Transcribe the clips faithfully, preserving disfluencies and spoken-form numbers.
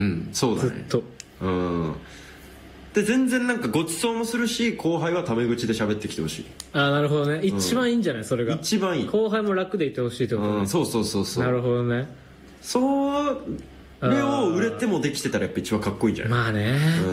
うん、そうだね。 ずっと。 うんで全然なんかごちそうもするし、後輩はタメ口で喋ってきてほしい。 ああ、なるほどね。一番いいんじゃない、それが一番いい。 後輩も楽でいてほしいってことね、 うん、そうそうそうそう。 なるほどね。 それを売れてもできてたらやっぱ一番かっこいいんじゃない？ まあね、うん、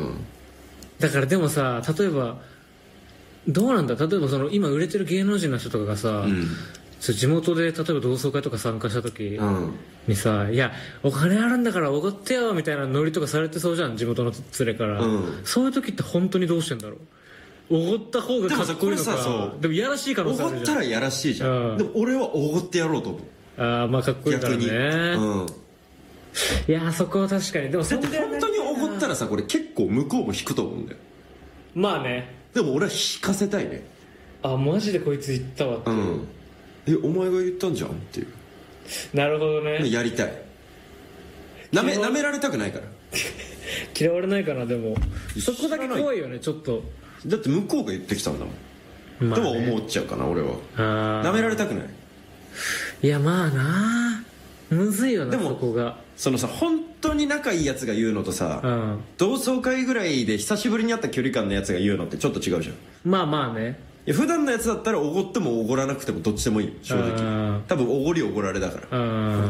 だからでもさ、例えばどうなんだ、例えばその今売れてる芸能人の人とかがさ、うん、地元で例えば同窓会とか参加した時にさ、うん、いやお金あるんだからおごってよみたいなノリとかされてそうじゃん、地元の連れから、うん、そういう時って本当にどうしてんだろう。おごった方がかっこいいのか。でもさ、そうでもいやらしい可能性あるじゃん。おごったらいやらしいじゃん、うん、でも俺はおごってやろうと思う。ああ、まあかっこいいからね、逆に、うん、いやそこは確かに。でもだって本当におごったらさ、これ結構向こうも引くと思うんだよ。 まあね。 でも俺は引かせたいね。 あ、マジでこいつ言ったわっていう、うん、 えお前が言ったんじゃんっていう。 なるほどね。 やりたい。なめなめられたくないから嫌われないかな。でもそこだけ怖いよねちょっと。 だって向こうが言ってきたんだもん、まあね、とは思っちゃうかな俺は。あなめられたくない。 いやまあな、むずいよな。でもそこがそのさ、本当に仲いいやつが言うのとさ、うん、同窓会ぐらいで久しぶりに会った距離感のやつが言うのってちょっと違うじゃん。 まあまあね。 いや普段のやつだったらおごってもおごらなくてもどっちでもいい、正直。多分おごりおごられだから。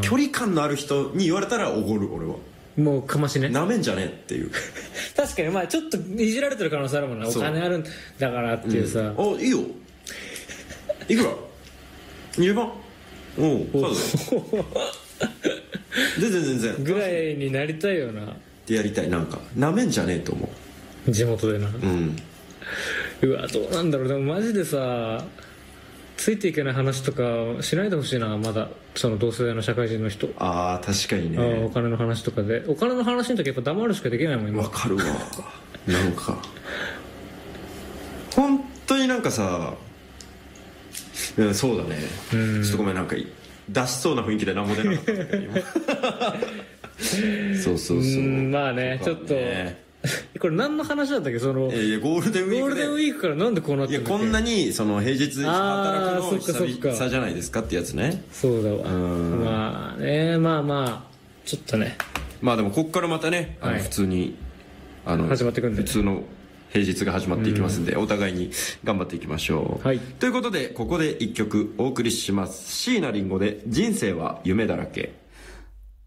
距離感のある人に言われたらおごる。俺はもうかましね、 なめんじゃねえっていう確かにまあちょっといじられてる可能性あるもんな、お金あるんだからっていうさ、 うん、あいいよいくらにじゅうまんおうカード全然全然ぐらいになりたいよなってやりたい。なんかなめんじゃねえと思う、地元でな。 うんうわどうなんだろう。でもマジでさ、ついていけない話とかしないでほしいな、まだその同世代の社会人の人。 ああ確かにね。 お金の話とかで、お金の話の時やっぱ黙るしかできないもん今。 わかるわなんか本当になんかさ、うん、そうだね、うん、ちょっとごめん、なんか出しそうな雰囲気で何も出なかったんだけど今そうそうそう、うんまあね、ちょっとこれ何の話だったっけ、そのいやゴールデンウィークでゴールデンウィークからなんでこうなってるんだっけ。 いやこんなにその平日働くの久々じゃないですかってやつね。 そうだわ。まあね、まあまあちょっとね、 まあでもこっからまたね、あの普通にあの始まっていくんで、 普通の平日が始まっていきますんで、お互いに頑張っていきましょう、はい、ということでここでいっきょくお送りします。椎名林檎で人生は夢だらけ。